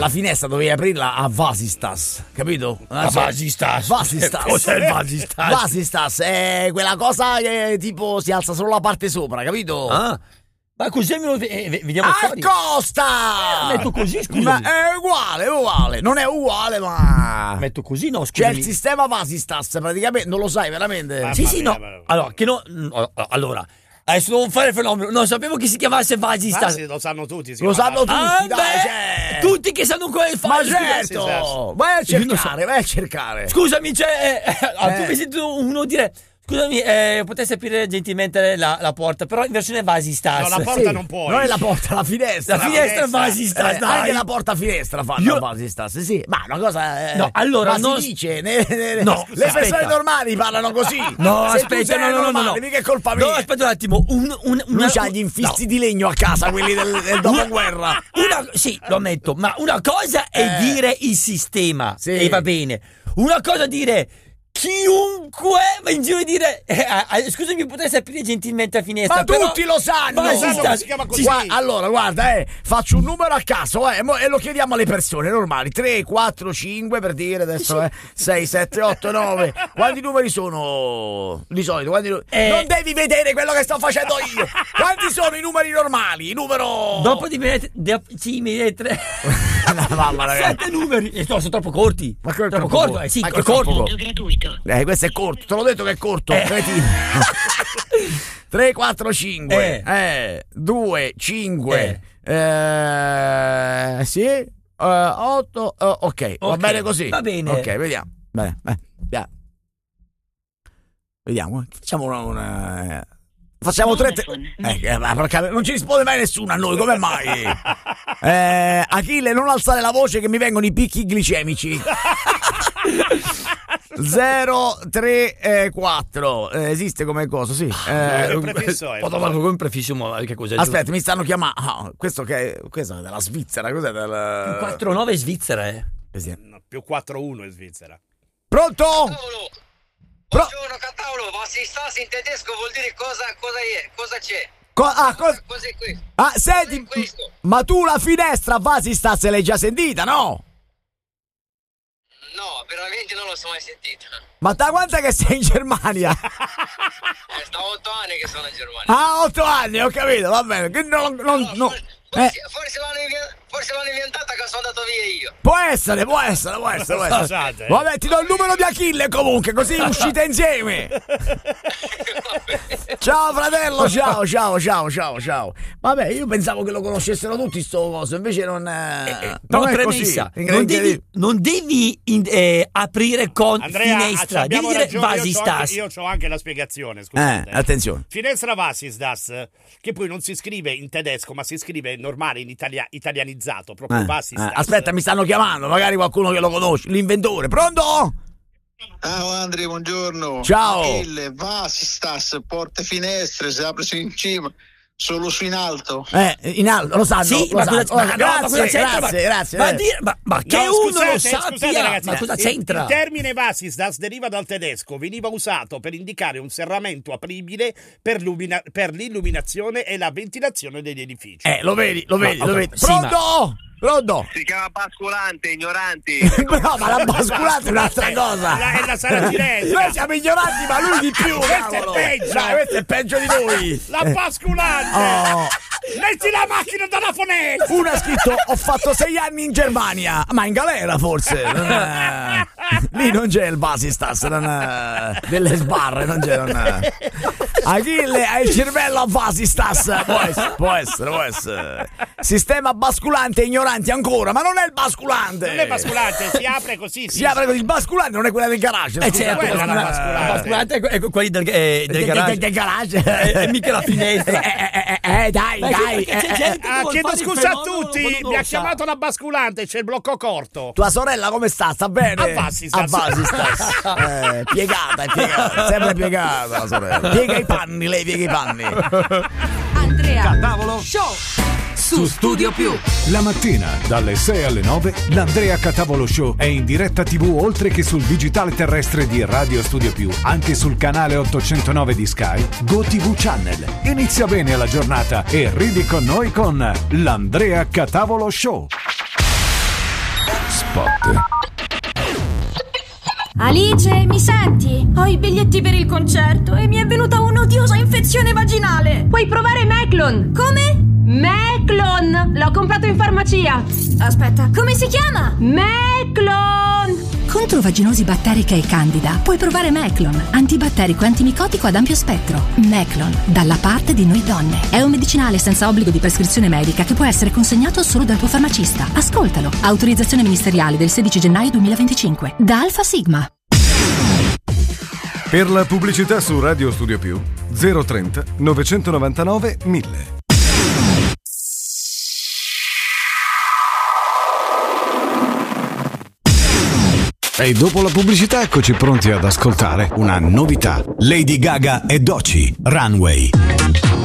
la finestra dovevi aprirla a Vasistas, capito? Vasistas. Cos'è il Vasistas? Vasistas è quella cosa che tipo si alza solo la parte sopra, capito? Ah, ma così vediamo fuori. Costa! Metto così, scusa. Ma è uguale. Non è uguale, ma Metto così, no, c'è scusami. il sistema Vasistas, praticamente, non lo sai veramente? Sì, no. Allora, allora, adesso devo fare il fenomeno. Non sapevo che si chiamasse Vasistas. Lo sanno tutti. Lo sanno tutti, dai, beh, tutti che sanno quello che fa. Ma certo! Vai a cercare. Scusami, tu mi sento uno dire. Scusami, potessi aprire gentilmente la porta, però in versione Vasistas. No, la porta non puoi. Non è la porta, la finestra. La finestra è Vasistas, dai. Anche la porta finestra fanno Vasistas, sì. Ma una cosa no, allora ma non si dice, no, le persone normali parlano così. No, se aspetta, no. Mica è colpa mia. No, aspetta un attimo. Lui c'ha gli infissi di legno a casa, quelli del dopoguerra. Sì, lo ammetto, ma una cosa è dire il sistema, sì. E va bene. Una cosa è dire chiunque va in giro e dire scusami, potresti aprire gentilmente la finestra. Ma tutti lo sanno. Si chiama così. Allora guarda, faccio un numero a caso e lo chiediamo alle persone normali. 3, 4, 5 per dire adesso 6, 7, 8, 9. Quanti numeri sono di solito? Non devi vedere quello che sto facendo io. Quanti sono i numeri normali? Dopo di me tre 7 numeri e sono troppo corti. Ma è troppo corto? Sì, è corto. Gratuito. Questo è corto, te l'ho detto che è corto. 3, 4, 5 2, 5 sì 8 ok, va bene così. Va bene. Ok, vediamo. Bene. Vediamo. Facciamo 3 non ci risponde mai nessuno a noi, come mai? Achille, non alzare la voce che mi vengono i picchi glicemici. 0, 3, 4 esiste come cosa? Sì. Come prefisso, che cos'è? Aspetta, mi stanno chiamando. Questo è della Svizzera, cos'è? 4-9 Svizzera, No, più 4-1 in Svizzera. Pronto? Buongiorno Catavolo, Vasistas in tedesco vuol dire cosa c'è? Cos'è questo? Senti, ma tu la finestra Vasistas l'hai già sentita, no? No, veramente non lo so mai sentita. Ma da quanto che sei in Germania? Da 8 anni che sono in Germania. 8 anni, ho capito, va bene. Forse l'hanno inventata che sono andato via io. Può essere. Vabbè, ti do il numero di Achille comunque, così uscite insieme. Ciao fratello, ciao. Vabbè, io pensavo che lo conoscessero tutti sto coso, invece non è premessa. Non devi aprire con finestra, devi dire Vasistas. Io c'ho anche la spiegazione, scusate. Attenzione. Finestra Vasistas, che poi non si scrive in tedesco, ma si scrive normale in italianizzato, proprio Vasistas. Aspetta, mi stanno chiamando, magari qualcuno che lo conosce, l'inventore. Pronto? Ciao Andrea, buongiorno. Ciao. Achille, Vasistas, porte finestre, si apre su in cima, solo su in alto. In alto, lo sanno. Sì, lo ma sanno. grazie. Ma che uno lo sappia, ragazzi, ma cosa c'entra? Il termine Vasistas deriva dal tedesco, veniva usato per indicare un serramento apribile per l'illuminazione e la ventilazione degli edifici. Lo vedi. Pronto? Pronto? Si chiama basculante, ignoranti. No, ma la basculante è un'altra cosa. È la sala cinese. Noi siamo ignoranti, ma lui di più. Questo è peggio. Questo è peggio di noi. La basculante. Metti la macchina dalla finestra. Uno ha scritto: ho fatto 6 anni in Germania, ma in galera forse. Lì non c'è il Vasistas, delle sbarre, non c'è. Achille, hai il cervello a Vasistas. Può essere. Sistema basculante ignoranti ancora, ma non è il basculante. Non è basculante, si apre così. Si apre così. Il basculante non è quella del garage. Certo, quella è la basculante è quelli del garage. Del garage. È mica la finestra. Dai. Chiedo scusa a tutti, mi ha chiamato la basculante, c'è il blocco corto. Tua sorella come sta? Sta bene? A Vasistas. Piegata, sempre piegata la sorella. Piega i panni, lei piega i panni. Andrea Catavolo Show su Studio Più. La mattina dalle 6 alle 9 l'Andrea Catavolo Show è in diretta TV oltre che sul digitale terrestre di Radio Studio Più, anche sul canale 809 di Sky, GoTV Channel. Inizia bene la giornata e ridi con noi con l'Andrea Catavolo Show. Spot. Alice, mi senti? Ho i biglietti per il concerto e mi è venuta un'odiosa infezione vaginale. Puoi provare Meclon. Come? Meclon! L'ho comprato in farmacia. Aspetta, come si chiama? Meclon! Contro vaginosi batterica e candida puoi provare Meclon, antibatterico e antimicotico ad ampio spettro. Meclon, dalla parte di noi donne. È un medicinale senza obbligo di prescrizione medica che può essere consegnato solo dal tuo farmacista. Ascoltalo. Autorizzazione ministeriale del 16 gennaio 2025. Da Alfa Sigma. Per la pubblicità su Radio Studio Più 030 999 1000. E dopo la pubblicità eccoci pronti ad ascoltare una novità. Lady Gaga e Doechii, Runway.